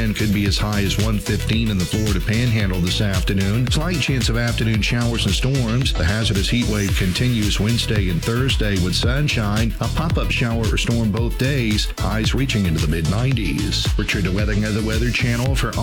wind could be as high as 115 in the Florida Panhandle this afternoon. Slight chance of afternoon showers and storms. The hazardous heat wave continues Wednesday and Thursday with sunshine, a pop-up shower or storm both days, highs reaching into the mid-90s. Richard DeWethinger, the Weather Channel for